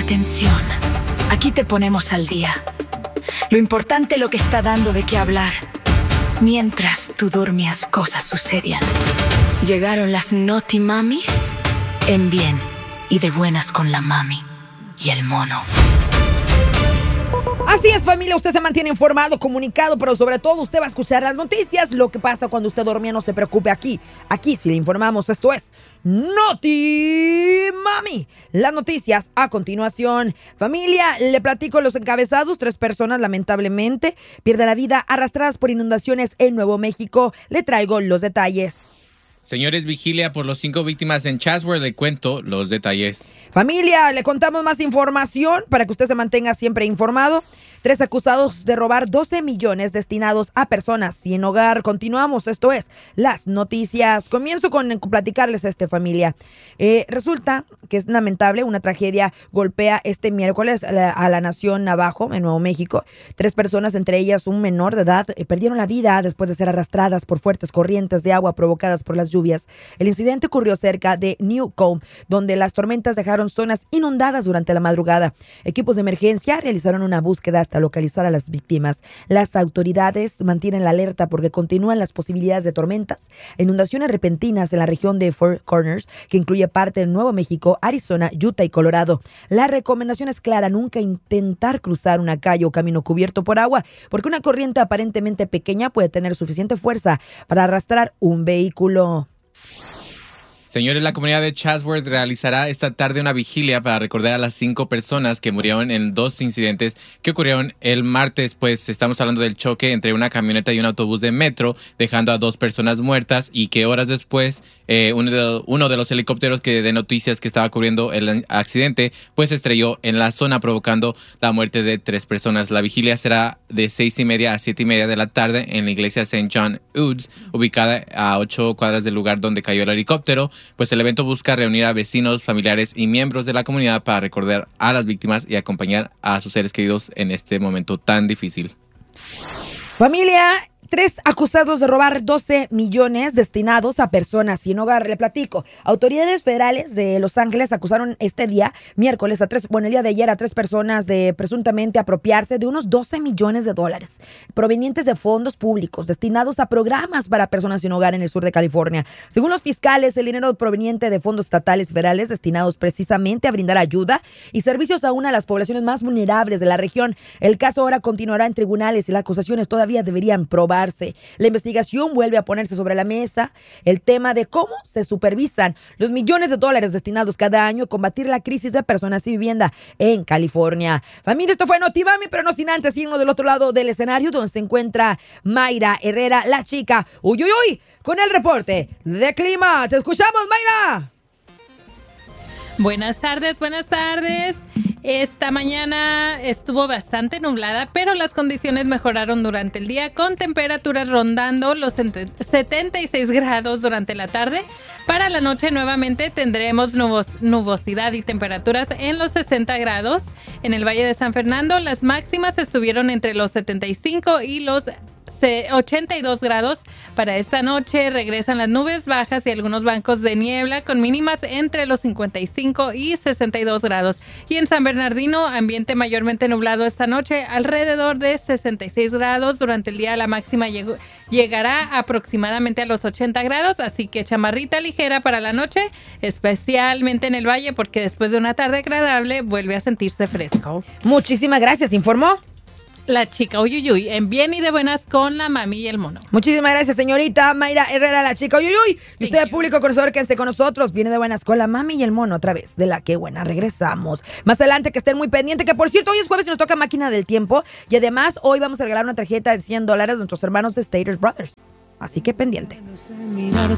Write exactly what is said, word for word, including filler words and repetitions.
Atención, aquí te ponemos al día. Lo importante, lo que está dando de qué hablar. Mientras tú dormías, cosas sucedían. Llegaron las Naughty Mamis en bien y de buenas con la mami y el mono. Así es, familia, usted se mantiene informado, comunicado, pero sobre todo usted va a escuchar las noticias. Lo que pasa cuando usted dormía, no se preocupe aquí. Aquí sí le informamos, esto es Naughty Mami. Las noticias a continuación. Familia, le platico los encabezados. Tres personas lamentablemente pierden la vida arrastradas por inundaciones en Nuevo México. Le traigo los detalles. Señores, vigilia por los cinco víctimas en Chatsworth. Le cuento los detalles. Familia, le contamos más información para que usted se mantenga siempre informado. Tres acusados de robar doce millones destinados a personas sin hogar. Continuamos, esto es las noticias. Comienzo con platicarles a esta familia. Eh, resulta que es lamentable, una tragedia golpea este miércoles a la, a la nación Navajo, en Nuevo México. Tres personas, entre ellas un menor de edad, eh, perdieron la vida después de ser arrastradas por fuertes corrientes de agua provocadas por las lluvias. El incidente ocurrió cerca de Newcomb, donde las tormentas dejaron zonas inundadas durante la madrugada. Equipos de emergencia realizaron una búsqueda hasta localizar a las víctimas. Las autoridades mantienen la alerta porque continúan las posibilidades de tormentas e inundaciones repentinas en la región de Four Corners, que incluye parte de Nuevo México, Arizona, Utah y Colorado. La recomendación es clara: nunca intentar cruzar una calle o camino cubierto por agua, porque una corriente aparentemente pequeña puede tener suficiente fuerza para arrastrar un vehículo. Señores, la comunidad de Chatsworth realizará esta tarde una vigilia para recordar a las cinco personas que murieron en dos incidentes que ocurrieron el martes. Pues estamos hablando del choque entre una camioneta y un autobús de metro, dejando a dos personas muertas, y que horas después eh, uno, de, uno de los helicópteros que de noticias que estaba cubriendo el accidente pues estrelló en la zona, provocando la muerte de tres personas. La vigilia será de seis y media a siete y media de la tarde en la iglesia Saint John Woods, ubicada a ocho cuadras del lugar donde cayó el helicóptero. Pues el evento busca reunir a vecinos, familiares y miembros de la comunidad para recordar a las víctimas y acompañar a sus seres queridos en este momento tan difícil. Familia, tres acusados de robar doce millones destinados a personas sin hogar. Le platico. Autoridades federales de Los Ángeles acusaron este día, miércoles, a tres, bueno, el día de ayer, a tres personas de presuntamente apropiarse de unos doce millones de dólares provenientes de fondos públicos destinados a programas para personas sin hogar en el sur de California. Según los fiscales, el dinero proveniente de fondos estatales y federales destinados precisamente a brindar ayuda y servicios a una de las poblaciones más vulnerables de la región. El caso ahora continuará en tribunales y las acusaciones todavía deberían probar. La investigación vuelve a ponerse sobre la mesa el tema de cómo se supervisan los millones de dólares destinados cada año a combatir la crisis de personas sin vivienda en California. Familia, esto fue Naughty Mami, pero no sin antes irnos del otro lado del escenario, donde se encuentra Mayra Herrera, la chica, uy, uy, uy, con el reporte de clima. Te escuchamos, Mayra. Buenas tardes, buenas tardes. Esta mañana estuvo bastante nublada, pero las condiciones mejoraron durante el día, con temperaturas rondando los setenta y seis grados durante la tarde. Para la noche nuevamente tendremos nubos, nubosidad y temperaturas en los sesenta grados. En el Valle de San Fernando las máximas estuvieron entre los setenta y cinco y los ochenta y dos grados. Para esta noche regresan las nubes bajas y algunos bancos de niebla con mínimas entre los cincuenta y cinco y sesenta y dos grados. Y en San Bernardino, ambiente mayormente nublado esta noche, alrededor de sesenta y seis grados. Durante el día la máxima llegó, llegará aproximadamente a los ochenta grados, así que chamarrita ligera para la noche, especialmente en el valle, porque después de una tarde agradable vuelve a sentirse fresco. Muchísimas gracias, ¿informó? La chica Uyuyuy, en bien y de buenas con la mami y el mono. Muchísimas gracias, señorita Mayra Herrera, la chica Uyuyuy. Y usted, you. Público conocedor, quédense con nosotros. Viene de buenas con la mami y el mono otra vez. De la que buena, regresamos. Más adelante, que estén muy pendientes. Que por cierto, hoy es jueves y nos toca máquina del tiempo. Y además, hoy vamos a regalar una tarjeta de cien dólares a nuestros hermanos de Staters Brothers. Así que pendiente.